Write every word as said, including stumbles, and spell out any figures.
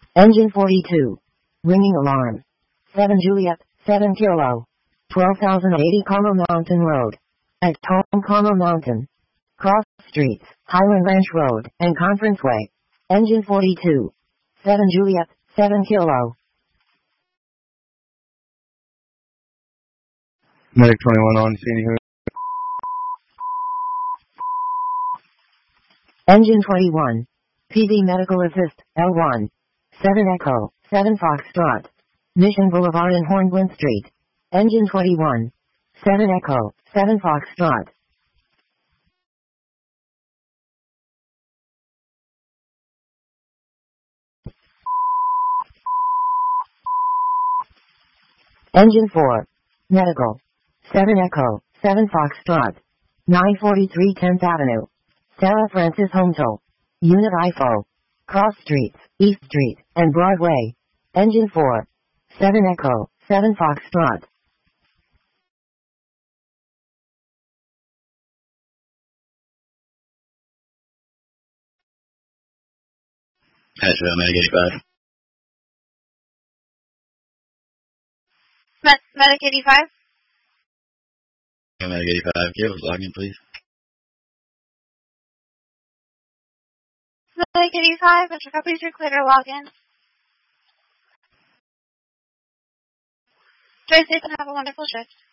Engine forty-two. Ringing alarm. seven Juliet, seven Kilo. twelve thousand eighty Carmel Mountain Road. At Tom Carmel Mountain. Cross Streets, Highland Ranch Road, and Conference Way. Engine forty-two. seven Juliet, seven Kilo. Medic twenty-one on scene here. Engine twenty-one. P V Medical Assist, L one. seven Echo, seven Foxtrot. Mission Boulevard and Hornblint Street. Engine twenty-one. seven Echo, seven Foxtrot. Engine four. Medical. seven Echo, seven Foxtrot. nine forty-three tenth Avenue. Sarah Francis Hometo. Unit I F O. Cross Streets, East Street, and Broadway. Engine four. seven Echo, seven Foxtrot. Asheville, Medic eighty-five. Med- Medic eighty-five? Medic eighty-five. Give us login, please. Medic eighty-five, Mister Please clear to log in. Stay safe and have a wonderful shift.